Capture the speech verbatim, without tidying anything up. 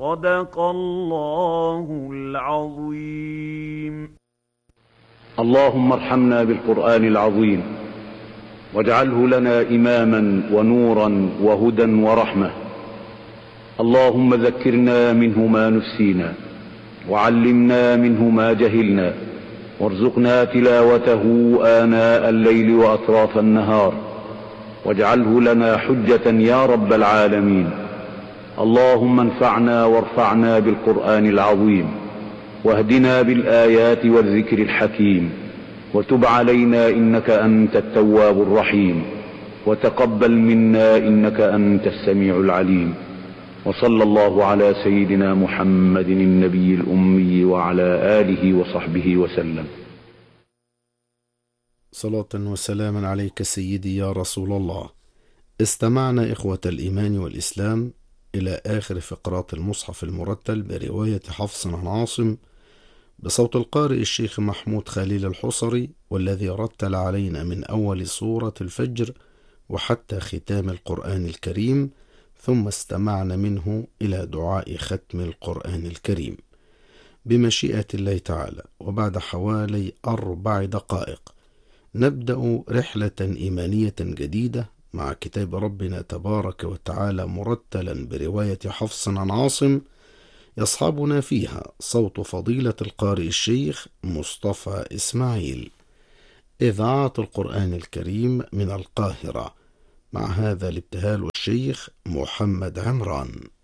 صدق الله العظيم. اللهم ارحمنا بالقرآن العظيم واجعله لنا إماما ونورا وهدى ورحمة. اللهم ذكرنا منه ما نسينا وعلمنا منه ما جهلنا وارزقنا تلاوته آناء الليل وأطراف النهار واجعله لنا حجة يا رب العالمين. اللهم انفعنا وارفعنا بالقرآن العظيم واهدنا بالآيات والذكر الحكيم وتب علينا إنك أنت التواب الرحيم وتقبل منا إنك أنت السميع العليم. وصلى الله على سيدنا محمد النبي الأمي وعلى آله وصحبه وسلم. صلاة وسلاما عليك سيدي يا رسول الله. استمعنا إخوة الإيمان والإسلام إلى آخر فقرات المصحف المرتل برواية حفص عن عاصم بصوت القارئ الشيخ محمود خليل الحصري، والذي رتل علينا من أول سورة الفجر وحتى ختام القرآن الكريم، ثم استمعنا منه إلى دعاء ختم القرآن الكريم بمشيئة الله تعالى. وبعد حوالي أربع دقائق نبدأ رحلة إيمانية جديدة مع كتاب ربنا تبارك وتعالى مرتلا برواية حفص عن عاصم، يصحبنا فيها صوت فضيلة القارئ الشيخ مصطفى إسماعيل. إذاعة القرآن الكريم من القاهرة، مع هذا الابتهال الشيخ محمد عمران.